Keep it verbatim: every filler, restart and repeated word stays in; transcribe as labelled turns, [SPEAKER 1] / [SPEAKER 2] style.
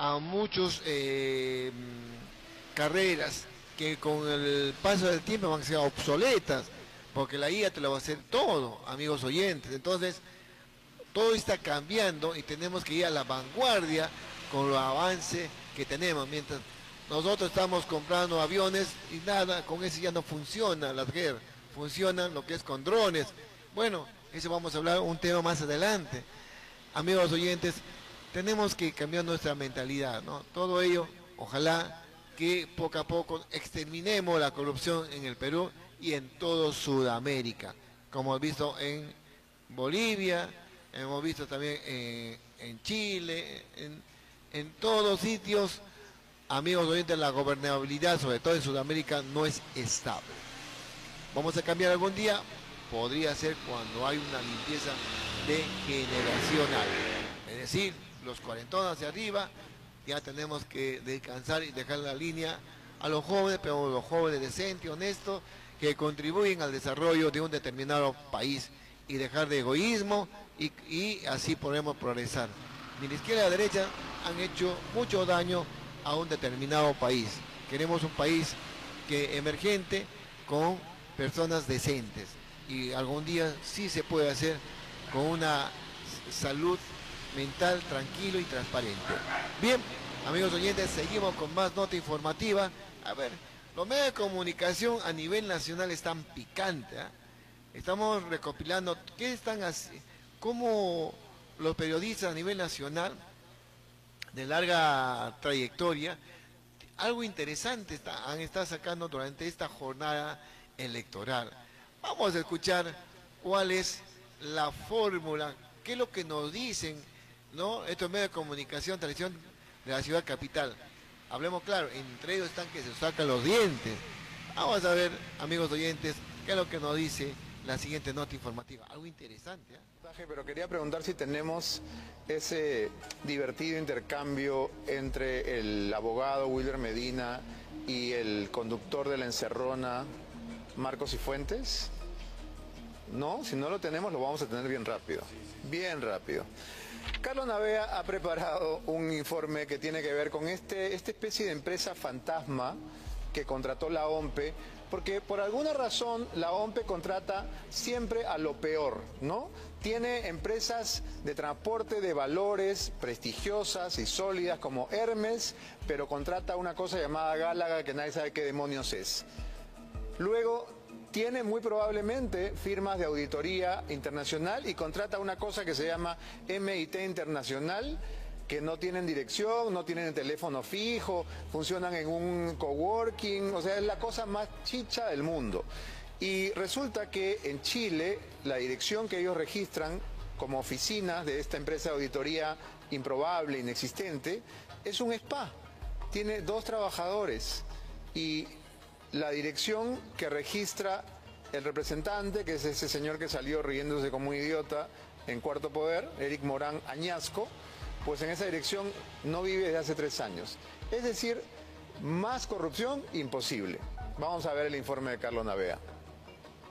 [SPEAKER 1] a muchos eh, carreras que con el paso del tiempo van a ser obsoletas, porque la I A te lo va a hacer todo, amigos oyentes. Entonces, todo está cambiando y tenemos que ir a la vanguardia con los avances que tenemos. Mientras nosotros estamos comprando aviones y nada, con eso ya no funciona las guerras, funcionan lo que es con drones. Bueno, eso vamos a hablar un tema más adelante. Amigos oyentes, tenemos que cambiar nuestra mentalidad, ¿no? Todo ello, ojalá que poco a poco exterminemos la corrupción en el Perú y en todo Sudamérica, como hemos visto en Bolivia, hemos visto también en, en Chile, en, en todos sitios. Amigos oyentes, la gobernabilidad, sobre todo en Sudamérica, no es estable. ¿Vamos a cambiar algún día? Podría ser cuando hay una limpieza de generacional. Es decir, los cuarentones hacia arriba, ya tenemos que descansar y dejar la línea a los jóvenes, pero los jóvenes decentes, honestos, que contribuyen al desarrollo de un determinado país y dejar de egoísmo y, y así podemos progresar. Ni la izquierda ni la derecha han hecho mucho daño a un determinado país. Queremos un país que emergente con personas decentes y algún día sí se puede hacer con una salud mental tranquilo y transparente. Bien, amigos oyentes, seguimos con más nota informativa. A ver, los medios de comunicación a nivel nacional están picantes, ¿eh? Estamos recopilando qué están haciendo, cómo los periodistas a nivel nacional de larga trayectoria, algo interesante está, han estado sacando durante esta jornada electoral. Vamos a escuchar cuál es la fórmula, qué es lo que nos dicen, ¿no? Estos medios de comunicación, televisión de la ciudad capital. Hablemos claro, entre ellos están que se sacan los dientes. Vamos a ver, amigos oyentes, qué es lo que nos dice la siguiente nota informativa. Algo interesante, ¿eh?
[SPEAKER 2] Pero quería preguntar si tenemos ese divertido intercambio entre el abogado Wilber Medina y el conductor de La Encerrona, Marcos Cifuentes. No, si no lo tenemos lo vamos a tener bien rápido, bien rápido. Carlos Navea ha preparado un informe que tiene que ver con este, esta especie de empresa fantasma que contrató la OMPE, porque por alguna razón la OMPE contrata siempre a lo peor, ¿no? Tiene empresas de transporte de valores prestigiosas y sólidas como Hermes, pero contrata una cosa llamada Gálaga que nadie sabe qué demonios es. Luego tiene muy probablemente firmas de auditoría internacional y contrata una cosa que se llama M I T Internacional, que no tienen dirección, no tienen teléfono fijo, funcionan en un coworking, o sea, es la cosa más chicha del mundo. Y resulta que en Chile, la dirección que ellos registran como oficinas de esta empresa de auditoría improbable, inexistente, es un spa. Tiene dos trabajadores y la dirección que registra el representante, que es ese señor que salió riéndose como un idiota en Cuarto Poder, Eric Morán Añasco, pues en esa dirección no vive desde hace tres años. Es decir, más corrupción imposible. Vamos a ver el informe de Carlos Navea.